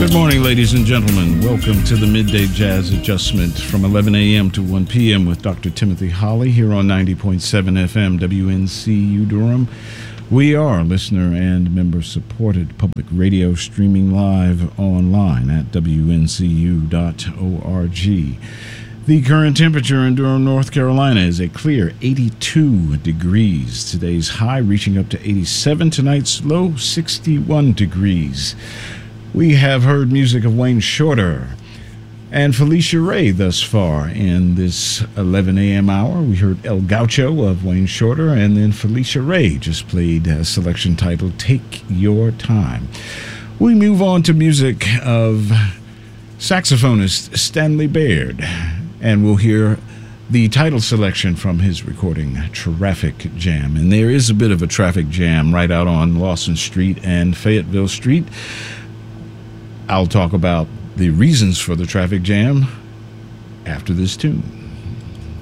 Good morning, ladies and gentlemen. Welcome to the Midday Jazz Adjustment from 11 a.m. to 1 p.m. with Dr. Timothy Holly here on 90.7 FM WNCU Durham. We are listener and member-supported public radio streaming live online at WNCU.org. The current temperature in Durham, North Carolina is a clear 82 degrees. Today's high reaching up to 87. Tonight's low 61 degrees. We have heard music of Wayne Shorter and Felicia Ray thus far in this 11 a.m. hour. We heard El Gaucho of Wayne Shorter, and then Felicia Ray just played a selection titled Take Your Time. We move on to music of saxophonist Stanley Baird, and we'll hear the title selection from his recording Traffic Jam. And there is a bit of a traffic jam right out on Lawson Street and Fayetteville Street. I'll talk about the reasons for the traffic jam after this tune.